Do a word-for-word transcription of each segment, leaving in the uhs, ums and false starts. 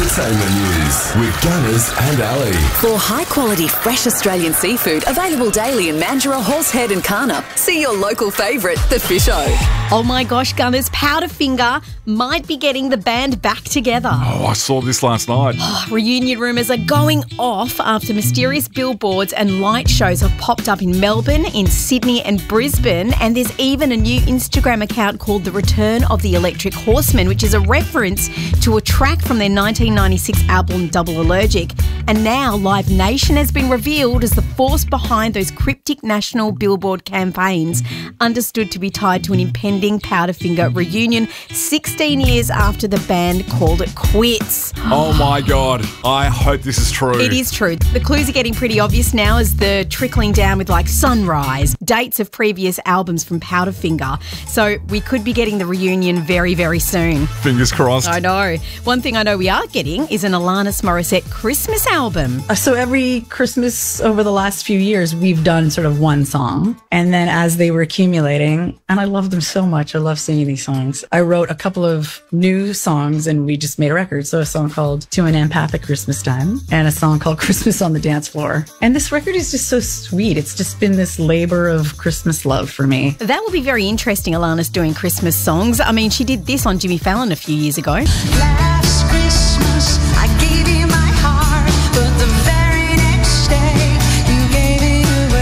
entertainment news with Gunners and Ali. For high-quality, fresh Australian seafood available daily in Mandurah, Horsehead and Karnup, see your local favourite, The Fish O. Oh my gosh, Gunners, Powderfinger might be getting the band back together. Oh, I saw this last night. Reunion rumours are going off after mysterious billboards and light shows have popped up in Melbourne, in Sydney and Brisbane, and there's even a new Instagram account called The Return of the Electric Horseman, which is a reference to a track from their nineteen ninety-six album Double Allergic. And now Live Nation has been revealed as the force behind those cryptic national billboard campaigns, understood to be tied to an impending Powderfinger reunion sixteen years after the band called it quits. Oh my God, I hope this is true. It is true. The clues are getting pretty obvious now as they're trickling down with like Sunrise, dates of previous albums from Powderfinger. So we could be getting the reunion very, very soon. Fingers crossed. I know. One thing I know we are getting is an Alanis Morissette Christmas album. So every Christmas over the last few years, we've done sort of one song. And then as they were accumulating, and I love them so much, I love singing these songs, I wrote a couple of new songs and we just made a record. So a song called To an Empathic Christmas Time and a song called Christmas on the Dance Floor. And this record is just so sweet. It's just been this labor of Christmas love for me. That will be very interesting, Alanis doing Christmas songs. I mean, she did this on Jimmy Fallon a few years ago. Last Christmas, I gave you my heart, but the very next day, you gave it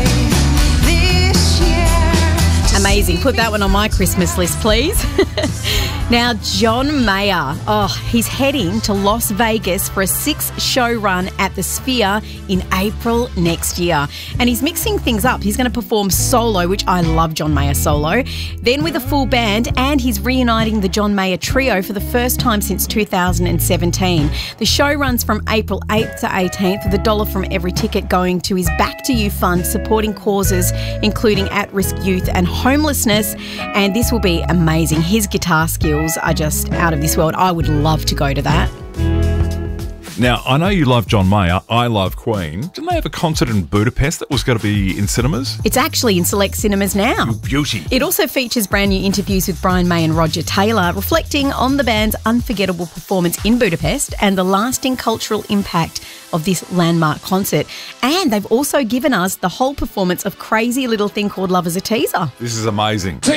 away. This year... Amazing. Put that one on my Christmas list, please. Now, John Mayer, oh, he's heading to Las Vegas for a six-show run at the Sphere in April next year. And he's mixing things up. He's going to perform solo, which I love John Mayer solo, then with a full band, and he's reuniting the John Mayer Trio for the first time since two thousand seventeen. The show runs from April eighth to eighteenth, with a dollar from every ticket going to his Back to You fund, supporting causes including at-risk youth and homelessness. And this will be amazing. His guitar skills are just out of this world. I would love to go to that. Now, I know you love John Mayer. I love Queen. Didn't they have a concert in Budapest that was going to be in cinemas? It's actually in select cinemas now. Beauty. It also features brand new interviews with Brian May and Roger Taylor, reflecting on the band's unforgettable performance in Budapest and the lasting cultural impact of this landmark concert. And they've also given us the whole performance of Crazy Little Thing Called Love as a teaser. This is amazing.